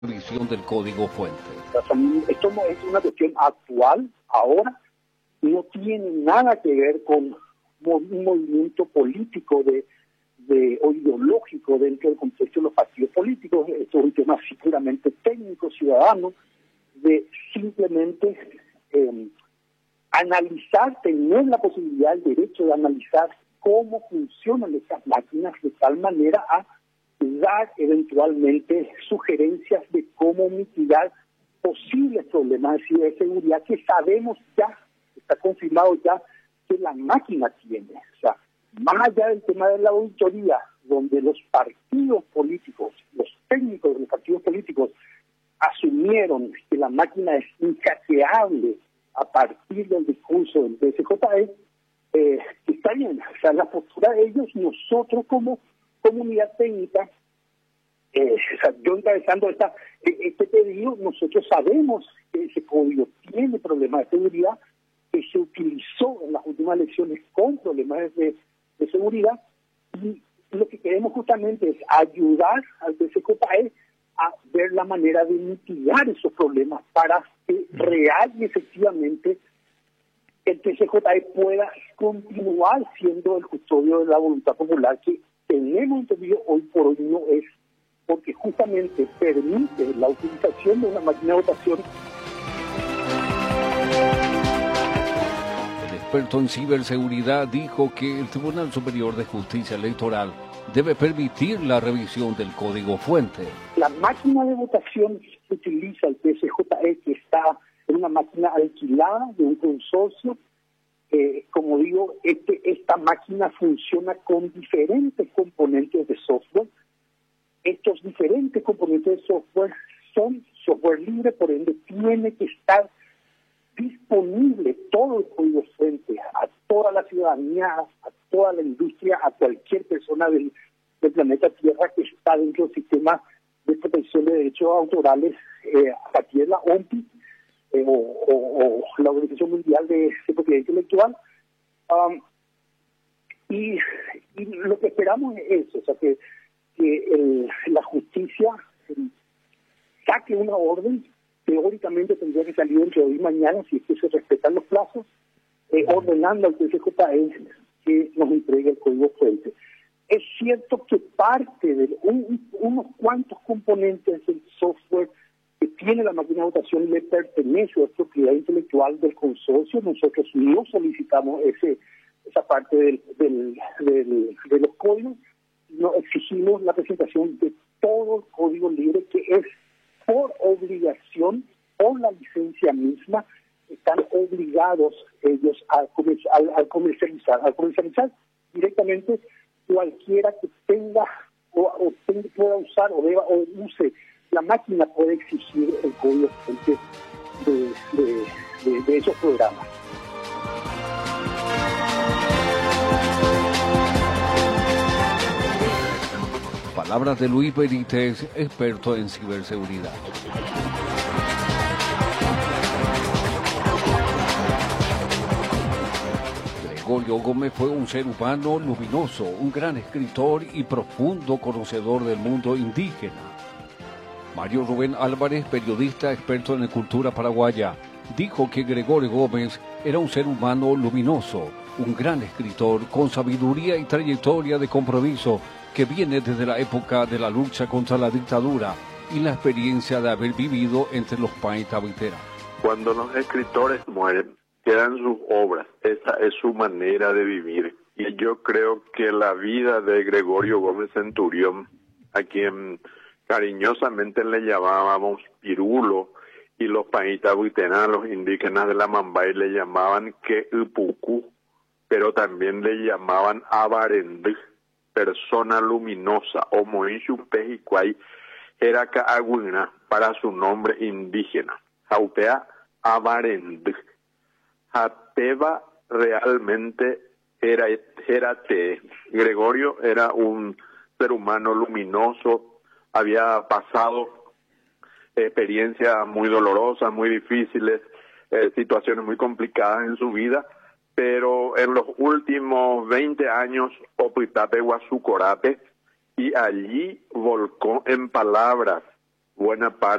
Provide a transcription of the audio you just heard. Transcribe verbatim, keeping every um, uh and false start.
revisión del código fuente. Esto no es una cuestión actual, ahora, no tiene nada que ver con un movimiento político de, de, o ideológico dentro del contexto de los partidos políticos. Esto es un tema puramente técnico, ciudadano, de simplemente eh, analizar, tener la posibilidad, el derecho de analizar cómo funcionan estas máquinas de tal manera a dar eventualmente sugerencias de cómo mitigar posibles problemas de ciberseguridad que sabemos ya, está confirmado ya, que la máquina tiene. O sea, más allá del tema de la auditoría, donde los partidos políticos, los técnicos de los partidos políticos asumieron que la máquina es inhackeable a partir del discurso del D S J E, eh, está bien. O sea, la postura de ellos, nosotros como comunidad técnica, eh, o sea, yo encabezando esta, este pedido, nosotros sabemos que ese código tiene problemas de seguridad, que se utilizó en las últimas elecciones con problemas de, de seguridad, y lo que queremos justamente es ayudar al D S J E a ver la manera de mitigar esos problemas para que real y efectivamente el T C J E pueda continuar siendo el custodio de la voluntad popular, que tenemos entendido hoy por hoy no es, porque justamente permite la utilización de una máquina de votación. El experto en ciberseguridad dijo que el Tribunal Superior de Justicia Electoral debe permitir la revisión del código fuente. La máquina de votación que utiliza el T C J E, que está en una máquina alquilada de un consorcio, eh, como digo, este, esta máquina funciona con diferentes componentes de software. Estos diferentes componentes de software son software libre, por ende tiene que estar disponible todo el código fuente a toda la ciudadanía, a toda la industria, a cualquier persona del, del planeta Tierra que está dentro del sistema de protección de derechos autorales eh, a partir de la O M P I eh, o, o, o la Organización Mundial de, de Propiedad Intelectual. Um, y, y lo que esperamos es eso, o sea, que, que el, la justicia el, saque una orden. Teóricamente tendría que salir entre hoy y mañana, si es que se respetan los plazos, eh, ordenando al T C J E que nos entregue el código fuente. Es cierto que parte de un, unos cuantos componentes del software que tiene la máquina de votación le pertenece a la propiedad intelectual del consorcio. Nosotros no solicitamos ese esa parte del, del, del, de los códigos, no exigimos la presentación de todo el código libre, que es por obligación, por la licencia misma, están obligados ellos a, a, a comercializar, a comercializar directamente cualquiera que tenga o, o tenga, pueda usar o deba o use la máquina, puede exigir el código fuente de, de, de, de esos programas. Palabras de Luis Benítez, experto en ciberseguridad. Gregorio Gómez fue un ser humano luminoso, un gran escritor y profundo conocedor del mundo indígena. Mario Rubén Álvarez, periodista experto en la cultura paraguaya, dijo que Gregorio Gómez era un ser humano luminoso, un gran escritor con sabiduría y trayectoria de compromiso que viene desde la época de la lucha contra la dictadura y la experiencia de haber vivido entre los paitabuiteras. Cuando los escritores mueren, quedan sus obras. Esa es su manera de vivir. Y yo creo que la vida de Gregorio Gómez Centurión, a quien cariñosamente le llamábamos Pirulo, y los paitabuiteras, los indígenas de la Mambay, le llamaban Queupucú, pero también le llamaban Abarendí, persona luminosa, o Moishu Pejicuay, era Caagüina para su nombre indígena. Jaupea Abarendí. Jateba realmente era, era te. Gregorio era un ser humano luminoso, había pasado experiencias muy dolorosas, muy difíciles, eh, situaciones muy complicadas en su vida, pero en los últimos veinte años, Opitape Guasucorape, y allí volcó en palabras, buena parte